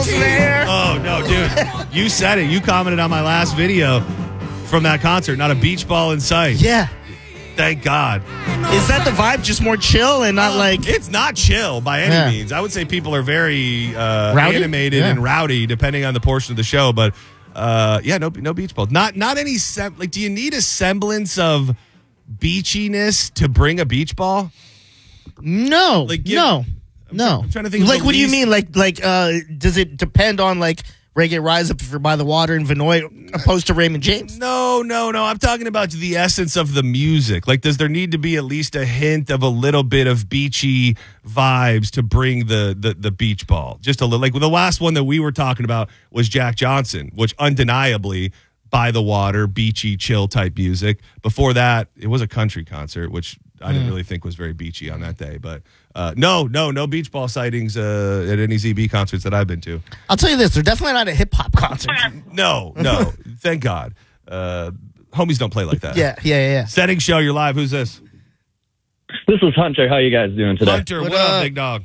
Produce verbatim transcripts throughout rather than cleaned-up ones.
balls in the air. Oh, no, dude. You said it. You commented on my last video from that concert. Not a beach ball in sight. Yeah. Thank God. Is that the vibe? Just more chill and not Uh, like... It's not chill by any Yeah. means. I would say people are very uh, Rowdy? animated Yeah. and rowdy depending on the portion of the show. But, uh, yeah, no no beach balls. Not, not any... Sem- like, do you need a semblance of beachiness to bring a beach ball? No. Like, give- no. No. I'm trying to think of Like, the what do you least- mean? Like, like, uh, does it depend on, like, Reggae Rise Up if you're by the water in Vinoy opposed to Raymond James? No, no, no. I'm talking about the essence of the music. Like, does there need to be at least a hint of a little bit of beachy vibes to bring the the, the beach ball? Just a little. Like, the last one that we were talking about was Jack Johnson, which undeniably by the water, beachy, chill type music. Before that, it was a country concert, which I didn't really think was very beachy on that day. But uh, no, no, no beach ball sightings uh, at any Z B concerts that I've been to. I'll tell you this. They're definitely not a hip-hop concert. No, no. Thank God. Uh, homies don't play like that. yeah, yeah, yeah, yeah. Setting show, you're live. Who's this? This is Hunter. How you guys doing today? Hunter, what, What up, up? big dog?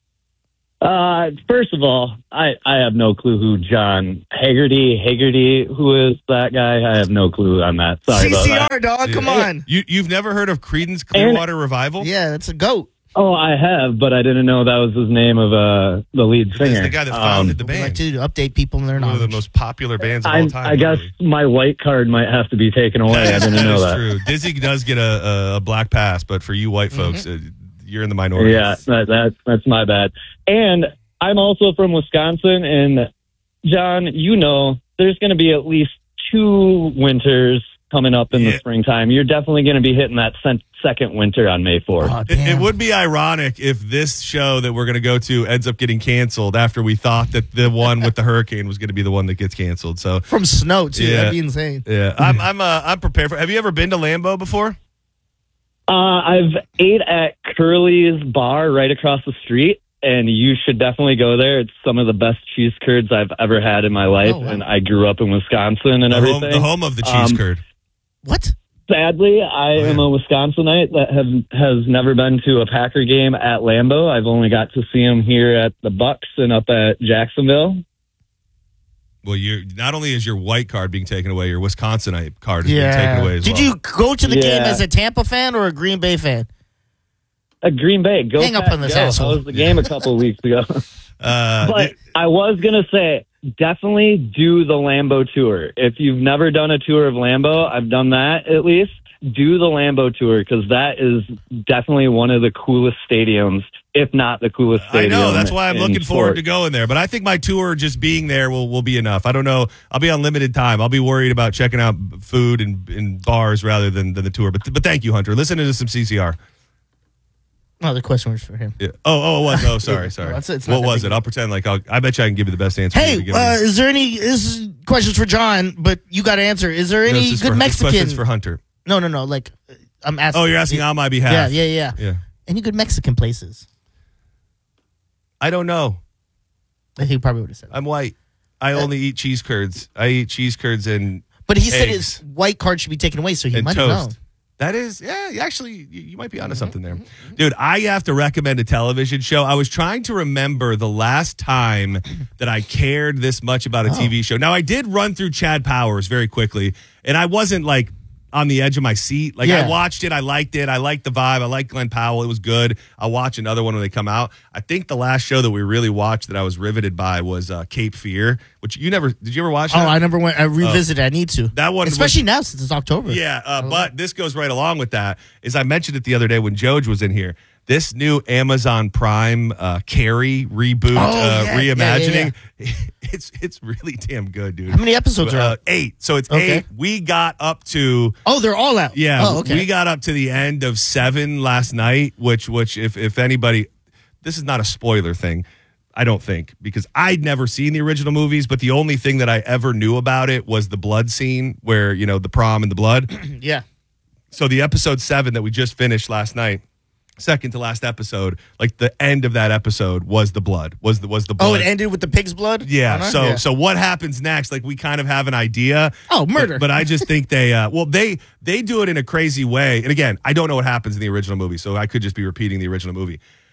Uh, first of all, I, I have no clue who John Haggerty, Haggerty, who is that guy? I have no clue on that. Sorry about that. C C R, dog. Come Yeah. on. You, you've never heard of Creedence Clearwater Revival? Yeah, that's a goat. Oh, I have, but I didn't know that was his name of uh, the lead He's singer. the guy that Um, founded the We like band. to update people in their One of the knowledge. most popular bands of I, all time. I guess really. my white card might have to be taken away. I That is- didn't that know is that. true. Dizzy does get a, a, a black pass, but for you white folks, uh, you're in the minority. Yeah, that, that that's my bad. And I'm also from Wisconsin, and John, you know, there's going to be at least two winters coming up in Yeah. the springtime. You're definitely going to be hitting that sen- second winter on May fourth. Oh, It, it damn. would be ironic if this show that we're going to go to ends up getting canceled after we thought that the one with the hurricane was going to be the one that gets canceled. So, From snow, too. Yeah. That'd be insane. yeah, I'm I'm uh, I'm prepared for. Have you ever been to Lambeau before? Uh, I've ate at Curly's bar right across the street, and you should definitely go there. It's some of the best cheese curds I've ever had in my life, Oh, wow. and I grew up in Wisconsin and The home, everything. the home of the cheese Um, curd. What? Sadly, I Oh, yeah. am a Wisconsinite that have has never been to a Packer game at Lambeau. I've only got to see them here at the Bucks and up at Jacksonville. Well, you're not only is your white card being taken away, your Wisconsinite card is being Yeah. taken away as Did well. you go to the Yeah. game as a Tampa fan or a Green Bay fan? A Green Bay, go Hang up Pack, on this go. asshole. That was the game a couple of weeks ago. Uh, But I was going to say, definitely do the Lambeau tour. If you've never done a tour of Lambeau, I've done that at least. Do the Lambeau tour because that is definitely one of the coolest stadiums, if not the coolest I stadium. know. That's why I'm in looking forward to sports. going there. But I think my tour, just being there, will, will be enough. I don't know. I'll be on limited time. I'll be worried about checking out food and, and bars rather than, than the tour. But but thank you, Hunter. Listen to some C C R. No, the question was for him. Yeah. Oh, oh, it was. Oh, sorry, sorry. That's it. It's not What that was big it? I'll pretend like I'll, I bet you I can give you the best answer. Hey, you've given uh, me. is there any this is questions for John, but you got to answer. Is there No, any this is good for, this Mexican? question's for Hunter. No, no, no. Like, uh, I'm asking. Oh, you're asking on my behalf. Yeah, yeah, yeah, Yeah. Any good Mexican places? I don't know. I think he probably would have said. I'm white. I only eat cheese curds. I eat cheese curds and But he said eggs. his white card should be taken away, so he and might toast. have known. That is, yeah, actually, you, you might be onto Mm-hmm. something there. Dude, I have to recommend a television show. I was trying to remember the last time that I cared this much about a Oh. T V show. Now, I did run through Chad Powers very quickly, and I wasn't like on the edge of my seat. Like, Yeah. I watched it. I liked it. I liked the vibe. I liked Glenn Powell. It was good. I'll watch another one when they come out. I think the last show that we really watched that I was riveted by was uh, Cape Fear, which you never, did you ever watch Oh, that? I never went. I revisited. I need to. That one was- especially now since it's October. Yeah, uh, but this goes right along with that. Is I mentioned it the other day when Joj was in here. This new Amazon Prime uh, Carrie reboot, Oh, uh, yeah, reimagining, it's it's really damn good, dude. How many episodes are Uh, out? eight. So it's Okay. eight. We got up to Oh, they're all out. yeah. Oh, okay. We got up to the end of seven last night. Which which if if anybody, this is not a spoiler thing. I don't think, because I'd never seen the original movies, but the only thing that I ever knew about it was the blood scene where, you know, the prom and the blood. yeah. So the episode seven that we just finished last night, second to last episode, like the end of that episode was the blood. Was the was the blood. Oh, it ended with the pig's blood. Yeah. On her? So Yeah. so what happens next? Like we kind of have an idea. Oh, murder. But, but I just think they uh well they they do it in a crazy way. And again, I don't know what happens in the original movie, so I could just be repeating the original movie.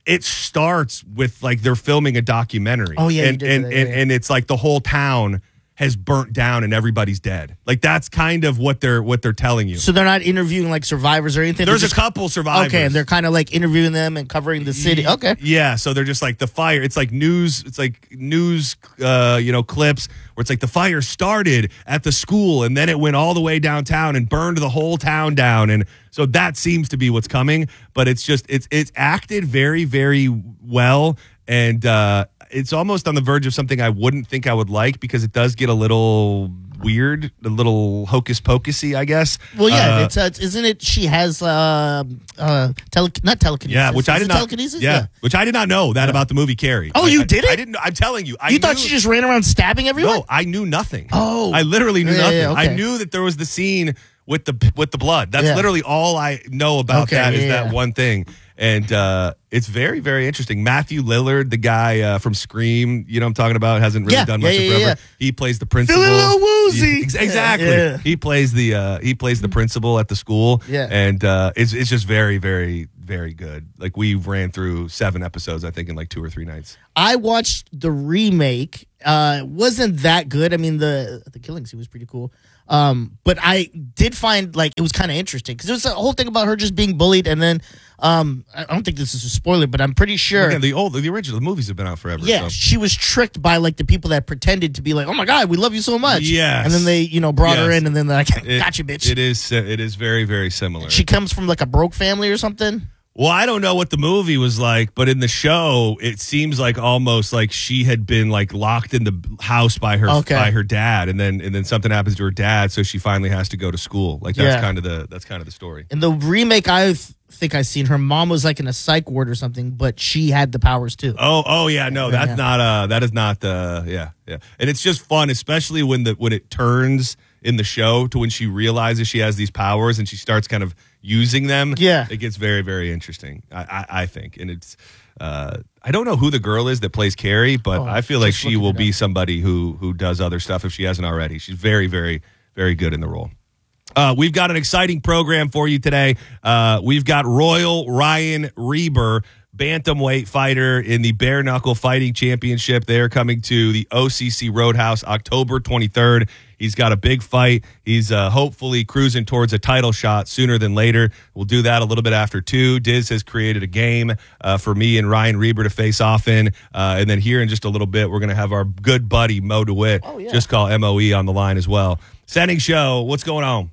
it starts with like they're filming a documentary. Oh, yeah, you and did and, that, and, yeah. and it's like the whole town has burnt down and everybody's dead. Like that's kind of what they're what they're telling you. So they're not interviewing like survivors or anything. There's They're a just- couple survivors. Okay, and they're kind of like interviewing them and covering the city. Okay. Yeah, so they're just like the fire. It's like news. It's like news, uh, you know, clips where it's like the fire started at the school and then it went all the way downtown and burned the whole town down. And so that seems to be what's coming. But it's just it's it's acted very very well, and uh, it's almost on the verge of something I wouldn't think I would like because it does get a little weird, a little hocus pocusy, I guess. Well, yeah, Uh, it's uh, isn't it? She has uh, uh, tele- not telekinesis. Yeah, which I Is did it not. telekinesis. Yeah, which I did not know that about the movie Carrie. Oh, I- you I- didn't? I didn't. know- I'm telling you. I You thought knew- she just ran around stabbing everyone? No, I knew nothing. Oh. I literally knew Yeah, nothing. yeah, okay. I knew that there was the scene with the with the blood. That's Yeah. literally all I know about Okay, that is yeah, that yeah. one thing. And uh, it's very, very interesting. Matthew Lillard, the guy uh, from Scream, you know what I'm talking about, hasn't really Yeah, done yeah, much yeah, in forever. yeah. He plays the principal. Feeling a little woozy. He- ex- exactly. Yeah. He plays the uh, he plays the principal at the school. Yeah. And uh, it's it's just very, very, very good. Like we ran through seven episodes, I think, in like two or three nights. I watched the remake. Uh, it wasn't that good. I mean, the the killing scene was pretty cool. Um, but I did find like it was kind of interesting because it was a whole thing about her just being bullied, and then um, I don't think this is a spoiler, but I'm pretty sure. Again, the old, the original, the movies have been out forever. Yeah, so. she was tricked by like the people that pretended to be like, "Oh my God, we love you so much." Yes. and then they, you know, brought her Yes. in, and then they're like, It- "Gotcha, bitch." It is. It is very, very similar. She comes from like a broke family or something. well, I don't know what the movie was like, but in the show, it seems like almost like she had been like locked in the house by her Okay. by her dad, and then and then something happens to her dad, so she finally has to go to school. Like that's Yeah. kind of the that's kind of the story. In the remake, I th- think I seen her mom was like in a psych ward or something, but she had the powers too. Oh, oh yeah, no, that's Yeah. not uh that is not uh yeah, yeah. And it's just fun, especially when the when it turns in the show to when she realizes she has these powers and she starts kind of using them. Yeah. It gets very, very interesting, I I, I think. And it's uh I don't know who the girl is that plays Carrie, but Oh, I feel like just she looking will it be up. somebody who who does other stuff if she hasn't already. She's very, very, very good in the role. Uh, we've got an exciting program for you today. Uh, we've got Royal Ryan Reber, bantamweight fighter in the Bare Knuckle Fighting Championship. They're coming to the O C C Roadhouse October twenty-third. He's got a big fight. He's uh, hopefully cruising towards a title shot sooner than later. We'll do that a little bit after two. Diz has created a game uh, for me and Ryan Reber to face off in. Uh, and then here in just a little bit, we're going to have our good buddy Mo DeWitt, Oh, yeah. just call M O E, on the line as well. Setting show, what's going on?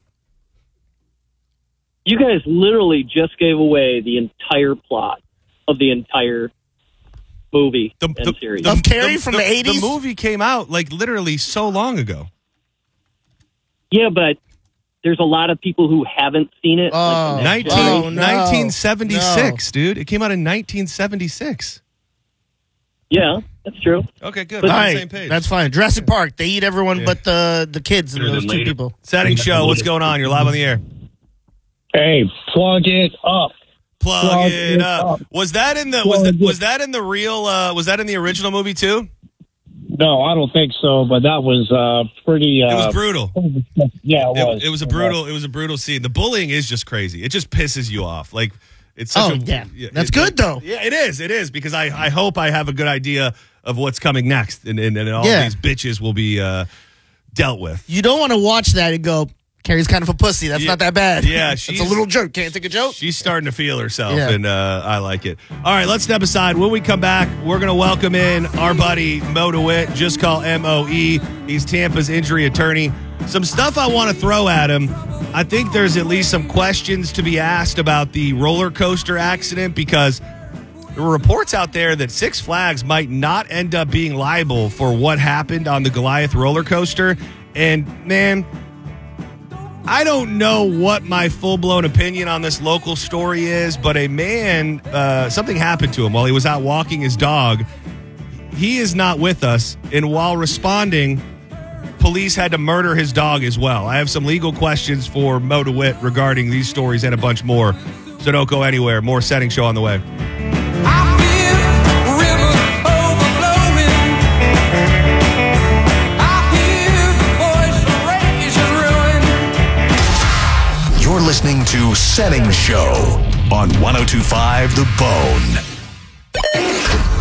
You guys literally just gave away the entire plot of the entire movie The, and the, series. Of Carrie from the eighties? The movie came out like literally so long ago. yeah, but there's a lot of people who haven't seen it. Oh. like the next nineteen, Oh, generation. no. nineteen seventy-six, dude. It came out in nineteen seventy-six. Yeah, that's true. Okay, good. All We're on the right, same page. that's fine. Jurassic Park, they eat everyone Yeah. but the the kids and Sooner those than two later. people. Setting show, what's going on? You're live on the air. Hey, plug it up. Plug, Plug it it up. up. Was that in the was Plug that, it. was that in the real uh was that in the original movie too? No, I don't think so, but that was uh, pretty. Uh, It was brutal. Yeah, it was. It, it was a brutal it was a brutal scene. The bullying is just crazy. It just pisses you off. Like it's such Oh, a yeah. That's it- good, though. Yeah, it is. It is because I I hope I have a good idea of what's coming next, and and, and all Yeah. these bitches will be uh, dealt with. You don't want to watch that and go, Carrie's kind of a pussy. That's Yeah. not that bad. Yeah, That's she's- a little joke. Can't take a joke. She's starting to feel herself, Yeah. and uh, I like it. All right, let's step aside. When we come back, we're going to welcome in our buddy Mo DeWitt. Just call M O E. He's Tampa's injury attorney. Some stuff I want to throw at him. I think there's at least some questions to be asked about the roller coaster accident because there were reports out there that Six Flags might not end up being liable for what happened on the Goliath roller coaster. And, man, I don't know what my full-blown opinion on this local story is, but a man, uh, something happened to him while he was out walking his dog. He is not with us, and while responding, police had to murder his dog as well. I have some legal questions for Mo DeWitt regarding these stories and a bunch more, so don't go anywhere. More Setting Show on the way. I feel rivers overflowing. I hear the voice of rage and ruin. You're listening to Setting Show on one oh two point five The Bone.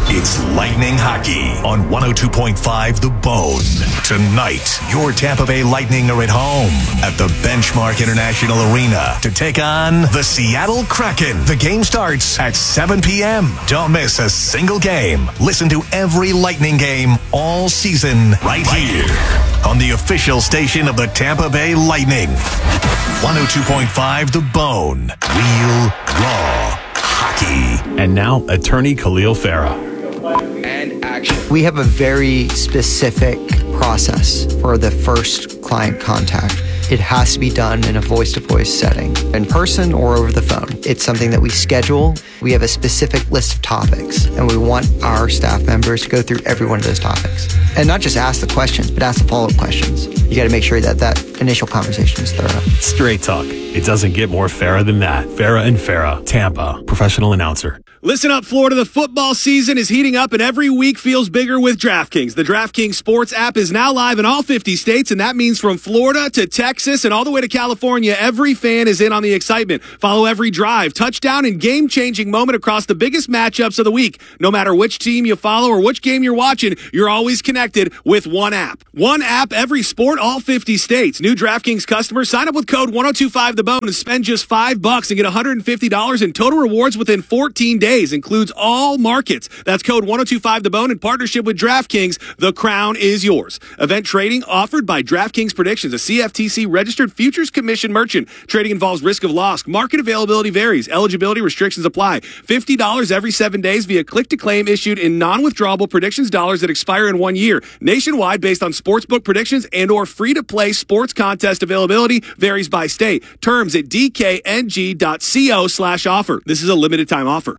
It's Lightning Hockey on one oh two point five The Bone. Tonight, your Tampa Bay Lightning are at home at the Benchmark International Arena to take on the Seattle Kraken. The game starts at seven p.m. Don't miss a single game. Listen to every Lightning game all season right here on the official station of the Tampa Bay Lightning. one oh two point five The Bone. Real, raw hockey. And now, attorney Khalil Farah. And action. We have a very specific process for the first client contact. It has to be done in a voice-to-voice setting, in person or over the phone. It's something that we schedule. We have a specific list of topics, and we want our staff members to go through every one of those topics. And not just ask the questions, but ask the follow-up questions. You got to make sure that that initial conversation is thorough. Straight talk. It doesn't get more Farah than that. Farah and Farah, Tampa, professional announcer. Listen up, Florida. The football season is heating up, and every week feels bigger with DraftKings. The DraftKings Sports app is now live in all fifty states, and that means from Florida to Texas and all the way to California, every fan is in on the excitement. Follow every drive, touchdown, and game-changing moment across the biggest matchups of the week. No matter which team you follow or which game you're watching, you're always connected with one app. One app, every sport, all fifty states. New DraftKings customers, sign up with code one oh two five the bone and spend just five bucks and get one hundred fifty dollars in total rewards within fourteen days. Includes all markets. That's code one oh two five the bone in partnership with DraftKings. The crown is yours. Event trading offered by DraftKings Predictions, a C F T C registered futures commission merchant. Trading involves risk of loss. Market availability varies. Eligibility restrictions apply. fifty dollars every seven days via click-to-claim issued in non-withdrawable predictions dollars that expire in one year. Nationwide based on sportsbook predictions and or free-to-play sports contest availability varies by state. Terms at d k n g dot co slash offer. This is a limited time offer.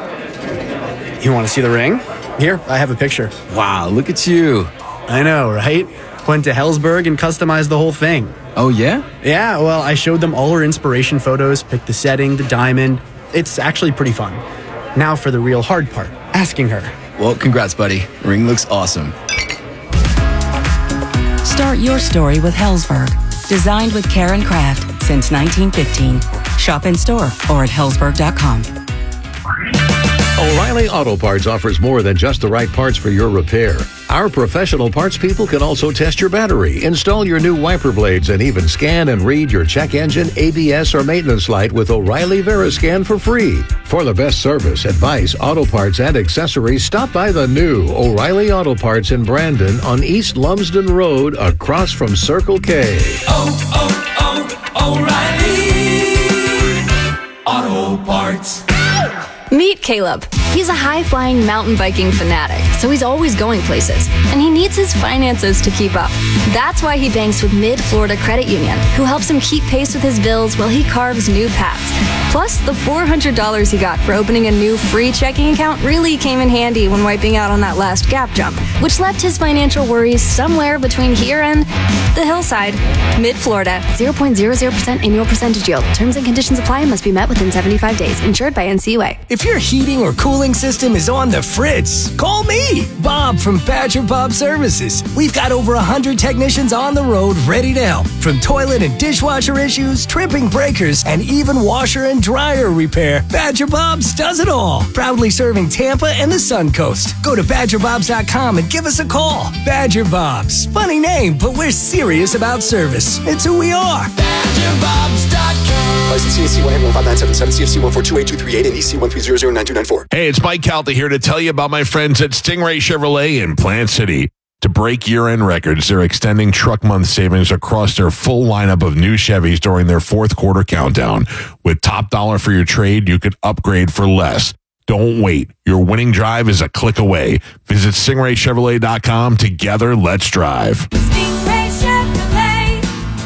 You want to see the ring? Here, I have a picture. Wow, look at you. I know, right? Went to Helzberg and customized the whole thing. Oh, yeah? Yeah, well, I showed them all her inspiration photos, picked the setting, the diamond. It's actually pretty fun. Now for the real hard part, asking her. Well, congrats, buddy. Ring looks awesome. Start your story with Helzberg. Designed with care and craft since nineteen fifteen. Shop in store or at helzberg dot com. O'Reilly Auto Parts offers more than just the right parts for your repair. Our professional parts people can also test your battery, install your new wiper blades, and even scan and read your check engine, A B S, or maintenance light with O'Reilly VeriScan for free. For the best service, advice, auto parts, and accessories, stop by the new O'Reilly Auto Parts in Brandon on East Lumsden Road across from Circle K. Oh, oh, oh, O'Reilly Auto Parts. Meet Caleb. He's a high-flying mountain biking fanatic, so he's always going places, and he needs his finances to keep up. That's why he banks with Mid-Florida Credit Union, who helps him keep pace with his bills while he carves new paths. Plus, the four hundred dollars he got for opening a new free checking account really came in handy when wiping out on that last gap jump, which left his financial worries somewhere between here and the hillside. Mid-Florida, zero point zero zero percent annual percentage yield. Terms and conditions apply and must be met within seventy-five days. Insured by N C U A. If your heating or cooling system is on the fritz, call me, Bob from Badger Bob Services. We've got over one hundred technicians on the road ready to help. From toilet and dishwasher issues, tripping breakers, and even washer and dryer repair, Badger Bob's does it all. Proudly serving Tampa and the Sun Coast. Go to badger bobs dot com and give us a call. Badger Bob's. Funny name, but we're serious about service. It's who we are. badger bobs dot com. License C A C one eight one five nine seven seven, C F C one four two eight two three eight, and E C one three zero zero nine two nine four. Hey, it's Mike Calta here to tell you about my friends at Stingray Chevrolet in Plant City. To break year-end records, they're extending truck month savings across their full lineup of new Chevys during their fourth quarter countdown. With top dollar for your trade, you could upgrade for less. Don't wait. Your winning drive is a click away. Visit stingray chevrolet dot com. Together, let's drive. Stingray Chevrolet.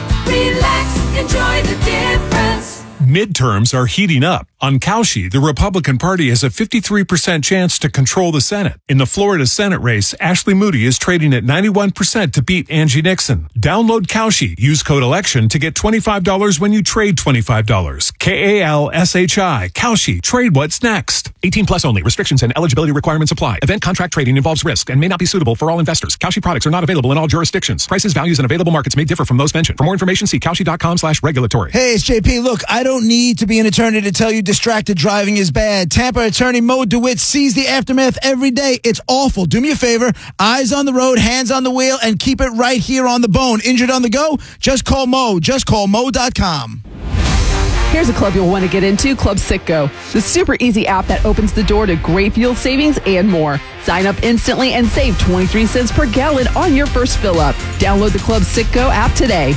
Relax, enjoy the difference. Midterms are heating up. On Cauchy, the Republican Party has a fifty-three percent chance to control the Senate. In the Florida Senate race, Ashley Moody is trading at ninety-one percent to beat Angie Nixon. Download Cauchy. Use code ELECTION to get twenty-five dollars when you trade twenty-five dollars. K A L S H I. Cauchy. Trade what's next. eighteen plus only. Restrictions and eligibility requirements apply. Event contract trading involves risk and may not be suitable for all investors. Cauchy products are not available in all jurisdictions. Prices, values, and available markets may differ from those mentioned. For more information, see cauchy dot com slash regulatory. Hey, it's J P. Look, I don't don't need to be an attorney to tell you distracted driving is bad. Tampa attorney Mo DeWitt sees the aftermath every day. It's awful. Do me a favor. Eyes on the road, hands on the wheel, and keep it right here on the bone. Injured on the go? Just call Mo. Just call Mo dot com. Here's a club you'll want to get into, Club Citgo, the super easy app that opens the door to great fuel savings and more. Sign up instantly and save twenty-three cents per gallon on your first fill up. Download the Club Citgo app today.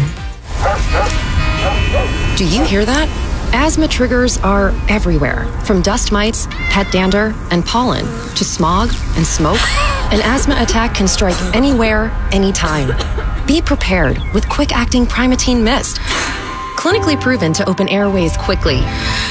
Do you hear that? Asthma triggers are everywhere, from dust mites, pet dander, and pollen, to smog and smoke. An asthma attack can strike anywhere, anytime. Be prepared with quick-acting Primatene Mist. Clinically proven to open airways quickly.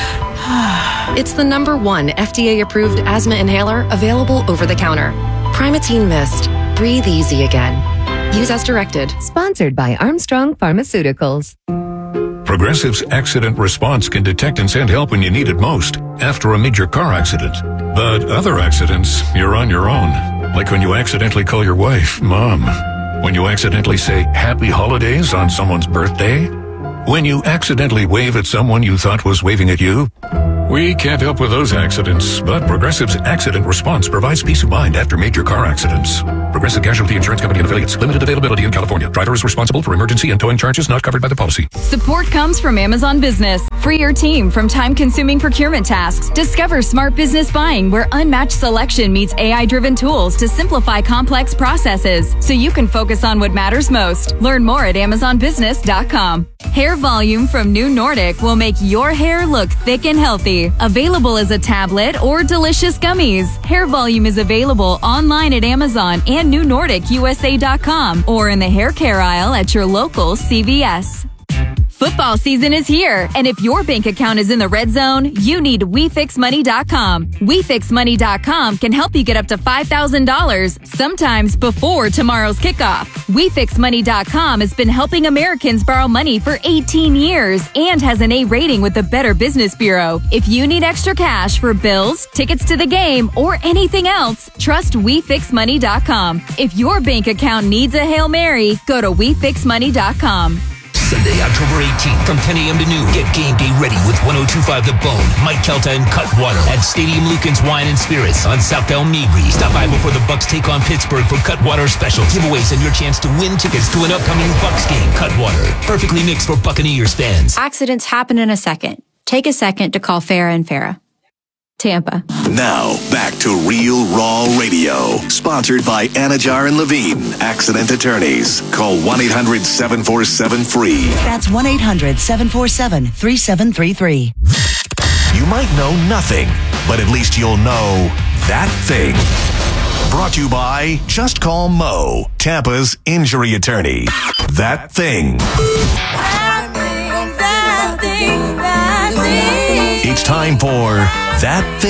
It's the number one F D A-approved asthma inhaler available over the counter. Primatene Mist. Breathe easy again. Use as directed. Sponsored by Armstrong Pharmaceuticals. Progressive's accident response can detect and send help when you need it most after a major car accident. But other accidents, you're on your own. Like when you accidentally call your wife Mom. When you accidentally say Happy Holidays on someone's birthday. When you accidentally wave at someone you thought was waving at you. We can't help with those accidents, but Progressive's accident response provides peace of mind after major car accidents. Progressive Casualty Insurance Company and affiliates. Limited availability in California. Driver is responsible for emergency and towing charges not covered by the policy. Support comes from Amazon Business. Free your team from time-consuming procurement tasks. Discover smart business buying where unmatched selection meets A I-driven tools to simplify complex processes so you can focus on what matters most. Learn more at amazon business dot com. Hair Volume from New Nordic will make your hair look thick and healthy. Available as a tablet or delicious gummies. Hair Volume is available online at Amazon and new nordic u s a dot com or in the hair care aisle at your local C V S. Football season is here, and if your bank account is in the red zone, you need we fix money dot com. we fix money dot com can help you get up to five thousand dollars, sometimes before tomorrow's kickoff. we fix money dot com has been helping Americans borrow money for eighteen years and has an A rating with the Better Business Bureau. If you need extra cash for bills, tickets to the game, or anything else, trust we fix money dot com. If your bank account needs a Hail Mary, go to we fix money dot com. Sunday, October eighteenth, from ten a.m. to noon. Get game day ready with one oh two point five The Bone, Mike Kelta, and Cutwater at Stadium Lucan's Wine and Spirits on South El Migri. Stop by before the Bucks take on Pittsburgh for Cutwater special giveaways and your chance to win tickets to an upcoming Bucks game. Cutwater, perfectly mixed for Buccaneers fans. Accidents happen in a second. Take a second to call Farah and Farah. Tampa. Now, back to Real Raw Radio. Sponsored by Anajar and Levine, Accident Attorneys. Call one eight hundred seven four seven free. That's one eight hundred seven four seven three seven three three. You might know nothing, but at least you'll know that thing. Brought to you by Just Call Mo, Tampa's injury attorney. That thing. That thing, that thing, that thing. It's time for That Thing.